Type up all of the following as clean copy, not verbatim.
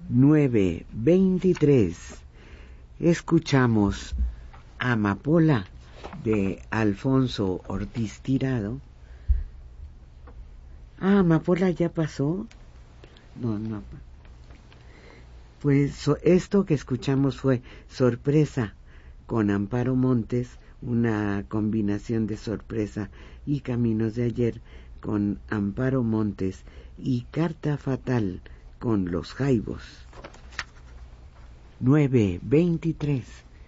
9:23. Escuchamos Amapola de Alfonso Ortiz Tirado. Amapola ya pasó. No. Pues esto que escuchamos fue Sorpresa con Amparo Montes, una combinación de Sorpresa y Caminos de Ayer con Amparo Montes, y Carta Fatal con Los Jaivos. 9:23.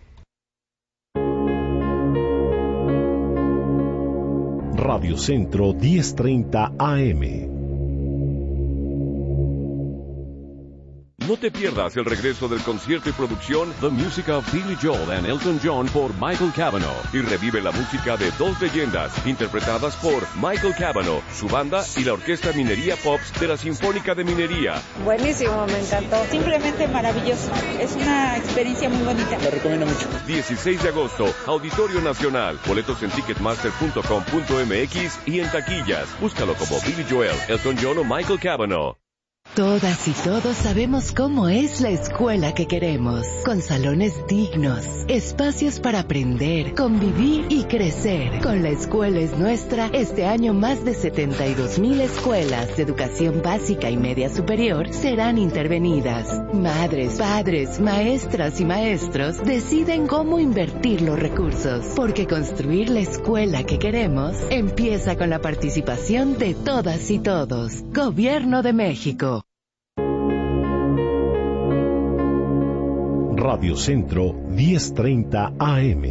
Radio Centro 1030 AM. No te pierdas el regreso del concierto y producción The Music of Billy Joel and Elton John por Michael Cavanaugh, y revive la música de dos leyendas interpretadas por Michael Cavanaugh, su banda y la Orquesta Minería Pops de la Sinfónica de Minería. Buenísimo, me encantó. Simplemente maravilloso. Es una experiencia muy bonita. Lo recomiendo mucho. 16 de agosto, Auditorio Nacional. Boletos en ticketmaster.com.mx y en taquillas. Búscalo como Billy Joel, Elton John o Michael Cavanaugh. Todas y todos sabemos cómo es la escuela que queremos, con salones dignos, espacios para aprender, convivir y crecer. Con La Escuela es Nuestra, este año más de 72,000 escuelas de educación básica y media superior serán intervenidas. Madres, padres, maestras y maestros deciden cómo invertir los recursos, porque construir la escuela que queremos empieza con la participación de todas y todos. Gobierno de México. Radio Centro 1030 AM.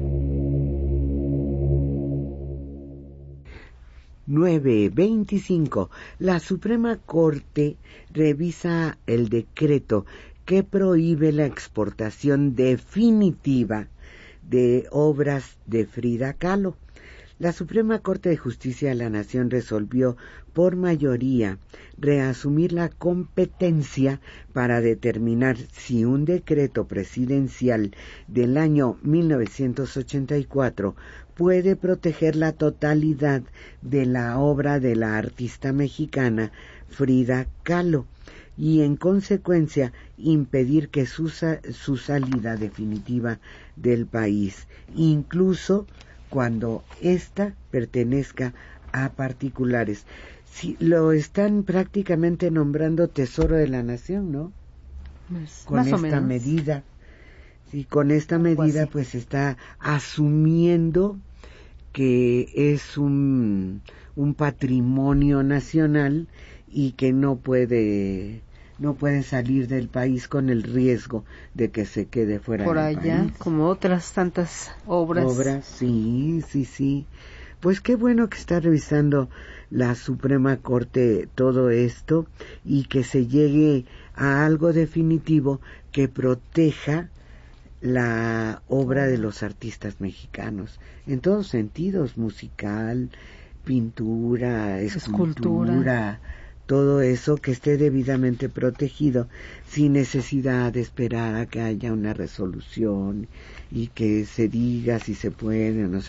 9:25. La Suprema Corte revisa el decreto que prohíbe la exportación definitiva de obras de Frida Kahlo. La Suprema Corte de Justicia de la Nación resolvió por mayoría reasumir la competencia para determinar si un decreto presidencial del año 1984 puede proteger la totalidad de la obra de la artista mexicana Frida Kahlo y en consecuencia impedir que su salida definitiva del país, incluso cuando ésta pertenezca a particulares. Sí, lo están prácticamente nombrando Tesoro de la Nación, ¿no? Con esta medida. Sí, con esta medida pues está asumiendo que es un patrimonio nacional y que no puede salir del país con el riesgo de que se quede fuera por del allá, país. como otras tantas obras. Sí. Pues qué bueno que está revisando la Suprema Corte todo esto y que se llegue a algo definitivo que proteja la obra de los artistas mexicanos en todos sentidos: musical, pintura, escultura, todo eso, que esté debidamente protegido sin necesidad de esperar a que haya una resolución y que se diga si se puede o no se